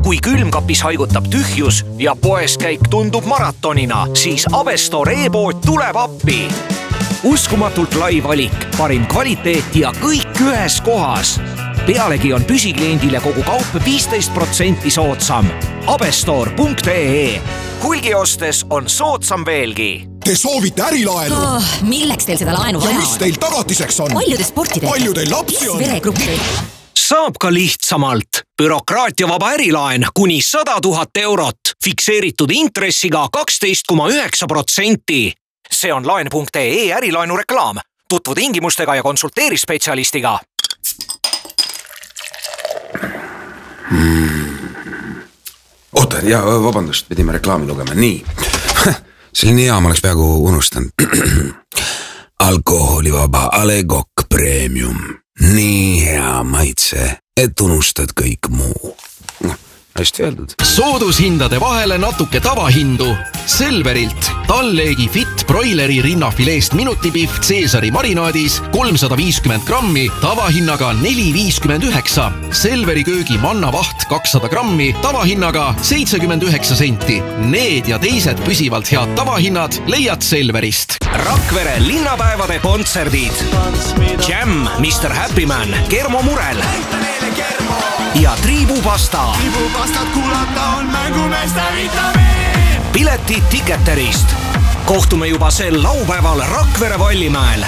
Kui külmkapis haigutab tühjus ja poeskäik tundub maratonina, siis Avestor e-pood tuleb appi. Uskumatult lai valik, parim kvaliteet ja kõik ühes kohas. Pealegi on püsikliendile kogu kaup 15% soodsam. Avestor.ee. Hulgi ostes on soodsam veelgi. Te soovite ärilaenu? Milleks teil seda laenu vaja ja mis teil tagatiseks on? Palju te sporti teete? Palju teil lapsi on? Veregruppi. Saab ka lihtsamalt. Bürokraatiavaba ärilaen kuni 100 000 eurot. Fikseeritud intressiga 12,9%. See on laen.ee ärilaenu reklaam. Tutvu tingimustega ja konsulteeri spetsialistiga. Oota, ja vabandust, pidime reklaami lugema. Nii, selline hea, ma oleks peaaegu unustanud. Alkoholivaba Ale Kokk Premium. Nii hea maitse, et unustad kõik muu. Hästi öeldud. Soodushindade vahele natuke tavahindu. Selverilt Talleegi Fit broileri rinnafileest minutipihv Caesari marinaadis 350 grammi tavahinnaga 4,59. Selveri köögi mannavaht 200 grammi tavahinnaga 79 senti. Need ja teised püsivalt head tavahinnad leiad Selverist. Rakvere linnapäevade kontserdid. Jam, Mr. Happy Man, Kermo Murel ja Triibupasta. Triibupastat kuulata on mängumeeste vitamiin. Piletid Ticketerist. Kohtume juba sel laupäeval Rakvere Vallimäel.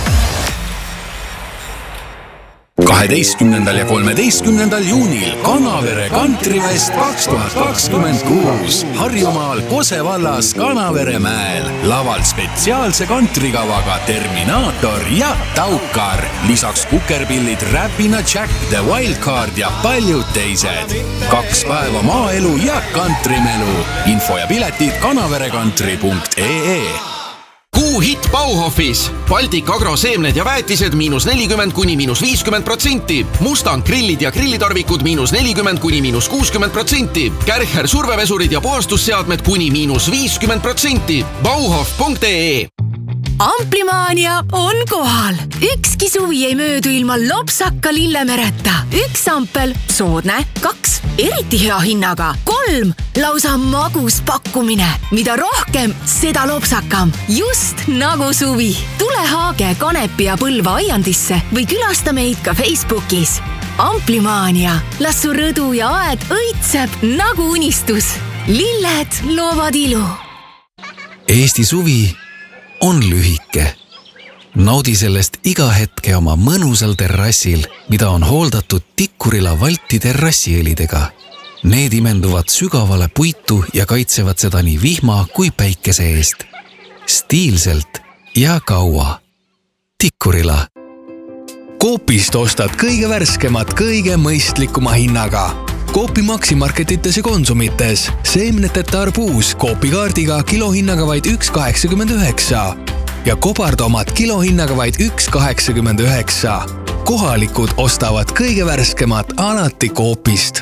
12. ja 13. juunil Kanavere Kantrivest 2026 Harjumaal Kose vallas Kanaveremäel. Lavalt spetsiaalse kantrikavaga Terminaator ja Taukar. Lisaks kukerpillid Räpina Jack, The Wildcard ja paljud teised. 2 päeva maaelu ja kantrimelu. Info ja piletid kanaverekantri.ee. Kuu hit Bauhofis. Baltic Agro seemned ja väetised -40 kuni -50%. Mustang grillid ja grillitarvikud -40 kuni -60%. Kärcher survevesurid ja puhastusseadmed kuni -50%. Bauhof.ee. Amplimaania on kohal. Ükski suvi ei möödu ilma lopsaka lillemereta. 1 ampel, soodne, 2, eriti hea hinnaga, 3, lausa magus pakkumine. Mida rohkem, seda lopsakam. Just nagu suvi. Tule Haage, Kanepi ja Põlva aiandisse või külasta meid ka Facebookis. Amplimaania. Las su rõdu ja aed õitseb nagu unistus. Lilled loovad ilu. Eesti suvi on lühike. Naudi sellest iga hetke oma mõnusal terrassil, mida on hooldatud Tikkurila Valti terrassiõlidega. Need imenduvad sügavale puitu ja kaitsevad seda nii vihma kui päikese eest. Stiilselt ja kaua. Tikkurila. Coopist ostad kõige värskemat, kõige mõistlikuma hinnaga. Coopi maksimarketites ja konsumites. Seemneteta arbuus Coopi kaardiga kilohinnaga vaid 1,89 ja kobartomat kilohinnaga vaid 1,89. Kohalikud ostavad kõige värskemat alati Coopist.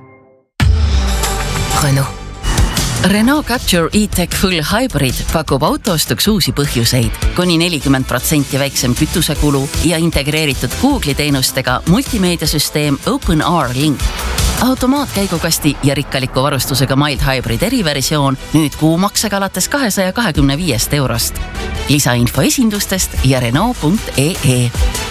Renault Captur E-Tech Full Hybrid pakub autoostuks uusi põhjuseid, kuni 40% väiksem kütusekulu ja integreeritud Google'i teenustega multimeediasüsteem OpenR Link. Automaatkäigukasti ja rikkaliku varustusega Mild Hybrid eriversioon nüüd kuumaksega alates 225 eurost. Lisainfo esindustest ja Renault.ee.